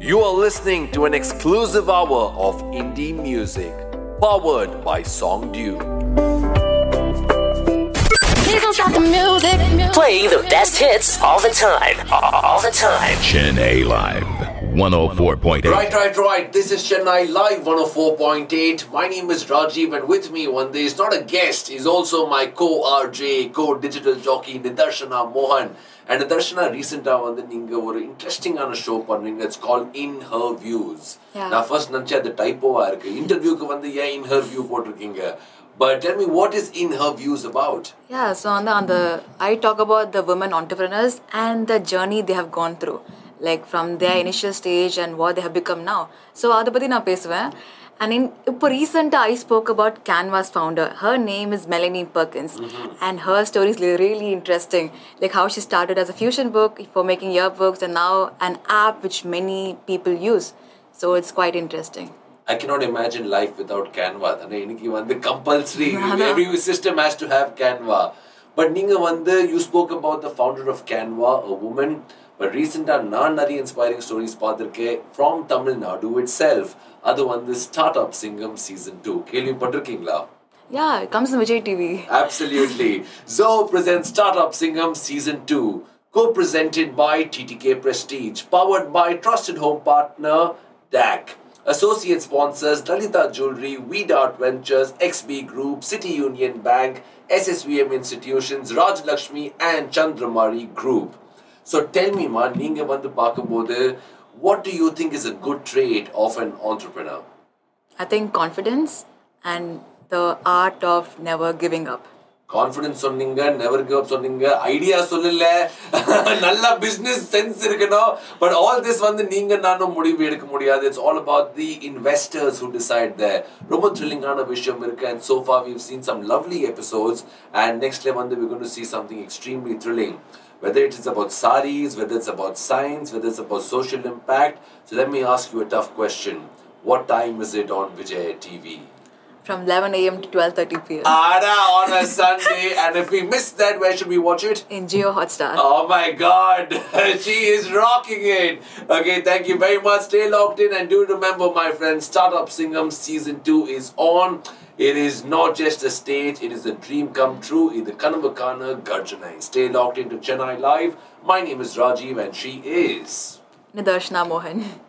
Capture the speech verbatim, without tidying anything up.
You are listening to an exclusive hour of indie music, powered by Songdew. Please don't stop the music. Playing the best hits all the time. All the time. Chennai Live, one oh four point eight. Right, right, right. This is Chennai Live one oh four point eight. My name is Rajiv, and with me one day is not a guest, is also my co-R J, co-digital jockey Nidarshana Mohan. And Nidarshana, recently வந்து நீங்க ஒரு இன்ட்ரெஸ்டிங்கான show பண்றீங்க. It's called In Her Views. நான் first நினைச்சேன் அது டைப்போவா இருக்கு. இன்டர்வியூக்கு வந்து ஏன் In Her View போட்டிருக்கீங்க? But tell me, what is In Her Views about? Yeah, so on the, on the I talk about the women entrepreneurs and the journey they have gone through, like from their initial stage and what they have become now. So அதை பத்தி நான் பேசுவேன். And in இப்போ recently I spoke about Canva's founder. Her name is Melanie Perkins, mm-hmm. and her story is really interesting. Like how she started as a fusion book for making yearbooks, and now an app which many people use. So it's quite interesting. I cannot imagine life without Canva. Aniki vandu compulsory. Every system has to have Canva. But ninga vandu you spoke about the founder of Canva, a woman. But recently, நான் நிறைய inspiring stories பார்த்திருக்கேன் from Tamil Nadu itself. அது வந்து Startup Singham Season two. கேள்விப்பட்டிருக்கீங்களா? Yeah, it comes in Vijay T V. Absolutely. Zoho presents Startup Singham Season two. Co-presented by T T K Prestige. Powered by trusted home partner D A C. Associate sponsors Lalita Jewelry, V-Dart Ventures, X B Group, City Union Bank, S S V M Institutions, Raj Lakshmi and Chandramari Group. So tell me, man, நீங்க வந்து பார்க்கும்போது, what do you think is a good trait of an entrepreneur? I think confidence and the art of never giving up. Confidence சொன்னீங்க, never give up சொன்னீங்க, idea சொல்லல, நல்ல business sense இருக்கணும். But all this வந்து நீங்க நானும் முடிவு எடுக்க முடியாது. It's all about the investors who decide there. ரொம்ப thrilling-ஆன விஷயம் இருக்கு. And so far we've seen some lovely episodes. And next time வந்து we're going to see something extremely thrilling. Whether it is about saris, whether it's about science, whether it's about social impact. So let me ask you a tough question. What time is it on Vijay T V? From eleven a.m. to twelve thirty p.m. Ada on a Sunday. And if we miss that, where should we watch it? In Jio Hotstar. Oh my God. She is rocking it. Okay, thank you very much. Stay locked in. And do remember, my friends, Startup Singham Season two is on. It is not just a stage, it is a dream come true. It's the Kanavakana Garjanai. Stay locked into Chennai Live. My name is Rajiv and she is Nidarshana Mohan.